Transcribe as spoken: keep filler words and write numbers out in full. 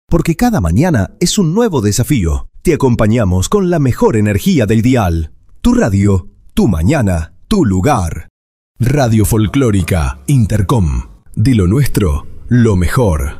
Porque cada mañana es un nuevo desafío. Te acompañamos con la mejor energía del dial. Tu radio, tu mañana, tu lugar. Radio Folclórica Intercom. De lo nuestro, lo mejor.